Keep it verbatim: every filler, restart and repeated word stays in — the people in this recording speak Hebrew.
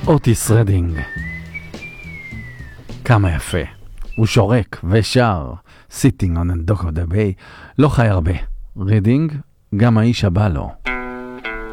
אוטיס רדינג. כמה יפה. הוא שורק ושר Sitting on a Dock of the Bay. לא חי הרבה. רדינג, גם האיש הבא לו.